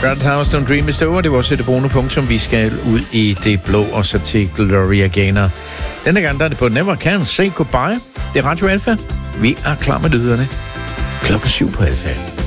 House Don't Dream Is Over. Det var også et bonuspunkt, vi skal ud i det blå, og så til Gloria Gaynor. Denne gang der er det på Never Can Say Goodbye. Det er Radio Alfa. Vi er klar med lyderne. 7:00 på Alfa.